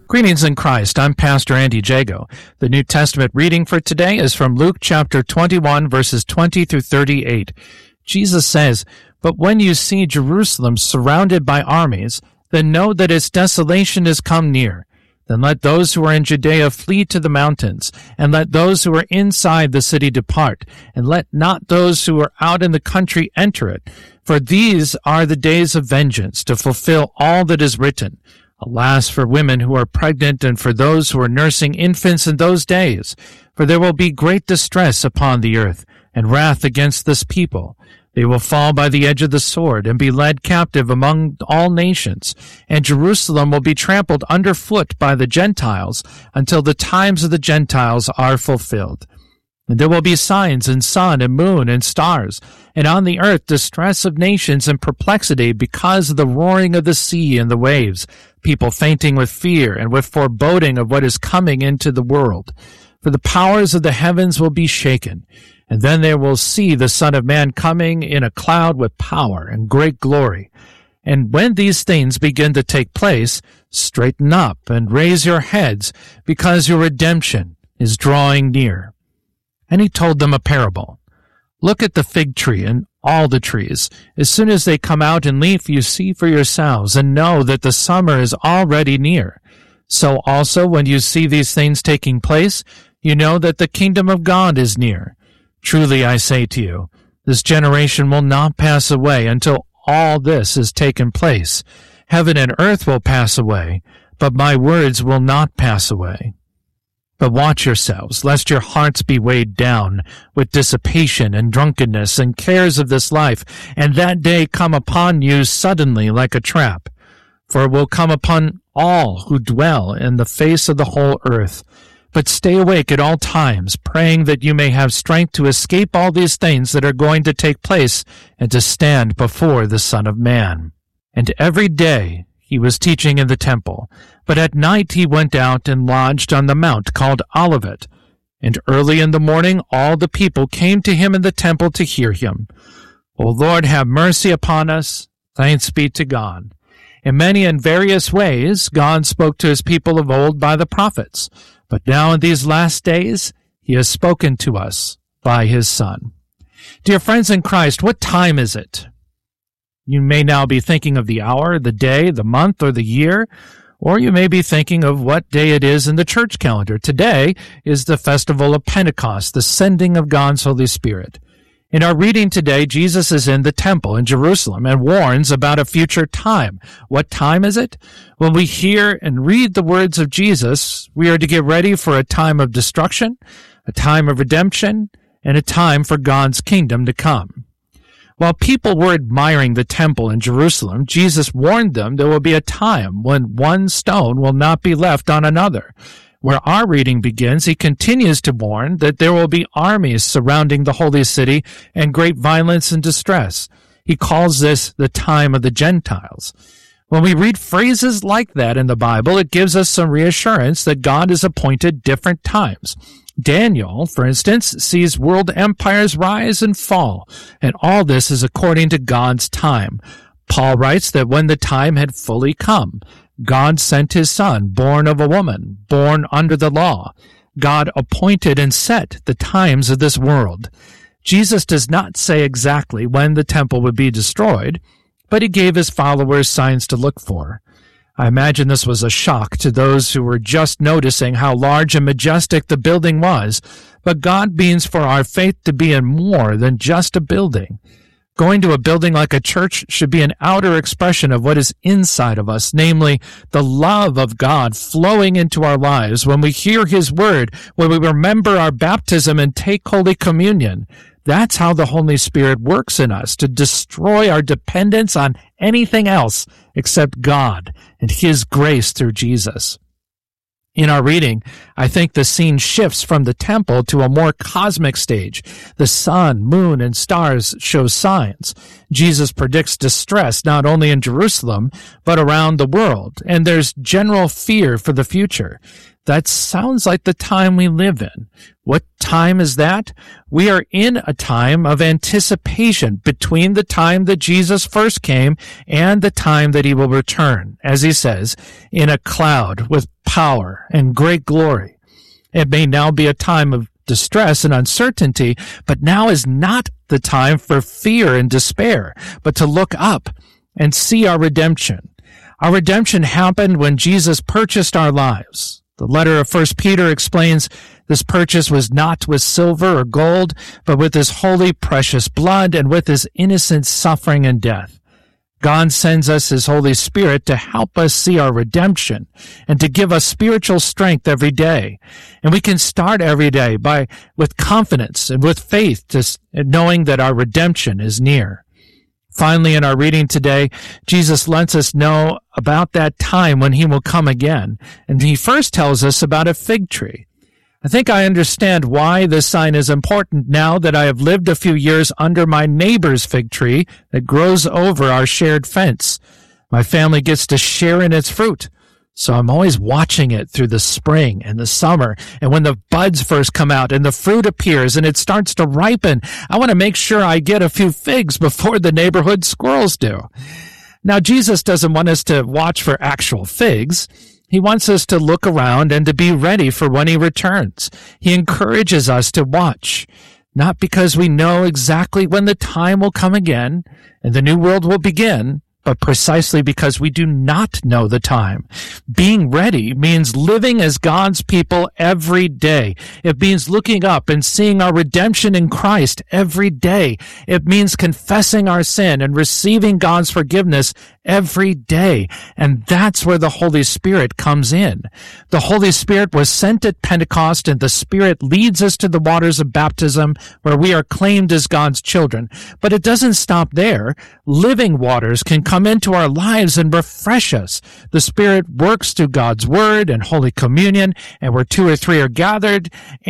Greetings in Christ. I'm Pastor Andy Jago. The New Testament reading for today is from Luke chapter 21, verses 20 through 38. Jesus says, "But when you see Jerusalem surrounded by armies, then know that its desolation is come near. Then let those who are in Judea flee to the mountains, and let those who are inside the city depart, and let not those who are out in the country enter it. For these are the days of vengeance, to fulfill all that is written. Alas for women who are pregnant and for those who are nursing infants in those days, for there will be great distress upon the earth, and wrath against this people. They will fall by the edge of the sword, and be led captive among all nations, and Jerusalem will be trampled underfoot by the Gentiles, until the times of the Gentiles are fulfilled. And there will be signs in sun and moon and stars, and on the earth distress of nations and perplexity because of the roaring of the sea and the waves, people fainting with fear and with foreboding of what is coming into the world. For the powers of the heavens will be shaken, and then they will see the Son of Man coming in a cloud with power and great glory. And when these things begin to take place, straighten up and raise your heads, because your redemption is drawing near." And he told them a parable. "Look at the fig tree and all the trees. As soon as they come out in leaf, you see for yourselves, and know that the summer is already near. So also, when you see these things taking place, you know that the kingdom of God is near. Truly I say to you, this generation will not pass away until all this has taken place. Heaven and earth will pass away, but my words will not pass away. But watch yourselves, lest your hearts be weighed down with dissipation and drunkenness and cares of this life, and that day come upon you suddenly like a trap. For it will come upon all who dwell in the face of the whole earth. But stay awake at all times, praying that you may have strength to escape all these things that are going to take place, and to stand before the Son of Man." And every day he was teaching in the temple, but at night he went out and lodged on the mount called Olivet. And early in the morning all the people came to him in the temple to hear him. "O Lord, have mercy upon us. Thanks be to God." In many and various ways God spoke to his people of old by the prophets, but now in these last days he has spoken to us by his Son. Dear friends in Christ, what time is it? You may now be thinking of the hour, the day, the month, or the year, or you may be thinking of what day it is in the church calendar. Today is the festival of Pentecost, the sending of God's Holy Spirit. In our reading today, Jesus is in the temple in Jerusalem and warns about a future time. What time is it? When we hear and read the words of Jesus, we are to get ready for a time of destruction, a time of redemption, and a time for God's kingdom to come. While people were admiring the temple in Jerusalem, Jesus warned them there will be a time when one stone will not be left on another. Where our reading begins, he continues to warn that there will be armies surrounding the holy city and great violence and distress. He calls this the time of the Gentiles. When we read phrases like that in the Bible, it gives us some reassurance that God has appointed different times. Daniel, for instance, sees world empires rise and fall, and all this is according to God's time. Paul writes that when the time had fully come, God sent his Son, born of a woman, born under the law. God appointed and set the times of this world. Jesus does not say exactly when the temple would be destroyed, but he gave his followers signs to look for. I imagine this was a shock to those who were just noticing how large and majestic the building was, but God means for our faith to be in more than just a building. Going to a building like a church should be an outer expression of what is inside of us, namely the love of God flowing into our lives when we hear his word, when we remember our baptism and take Holy Communion. That's how the Holy Spirit works in us, to destroy our dependence on anything else except God and his grace through Jesus. In our reading, I think the scene shifts from the temple to a more cosmic stage. The sun, moon, and stars show signs. Jesus predicts distress not only in Jerusalem, but around the world, and there's general fear for the future. That sounds like the time we live in. What time is that? We are in a time of anticipation between the time that Jesus first came and the time that he will return, as he says, in a cloud with power and great glory. It may now be a time of distress and uncertainty, but now is not the time for fear and despair, but to look up and see our redemption. Our redemption happened when Jesus purchased our lives. The letter of 1 Peter explains this purchase was not with silver or gold, but with his holy, precious blood and with his innocent suffering and death. God sends us his Holy Spirit to help us see our redemption and to give us spiritual strength every day. And we can start every day with confidence and with faith, just knowing that our redemption is near. Finally, in our reading today, Jesus lets us know about that time when he will come again. And he first tells us about a fig tree. I think I understand why this sign is important now that I have lived a few years under my neighbor's fig tree that grows over our shared fence. My family gets to share in its fruit. So I'm always watching it through the spring and the summer. And when the buds first come out and the fruit appears and it starts to ripen, I want to make sure I get a few figs before the neighborhood squirrels do. Now, Jesus doesn't want us to watch for actual figs. He wants us to look around and to be ready for when he returns. He encourages us to watch, not because we know exactly when the time will come again and the new world will begin, but precisely because we do not know the time. Being ready means living as God's people every day. It means looking up and seeing our redemption in Christ every day. It means confessing our sin and receiving God's forgiveness every day. And that's where the Holy Spirit comes in. The Holy Spirit was sent at Pentecost, and the Spirit leads us to the waters of baptism where we are claimed as God's children. But it doesn't stop there. Living waters can come into our lives and refresh us. The Spirit works through God's Word and Holy Communion, and where 2 or 3 are gathered,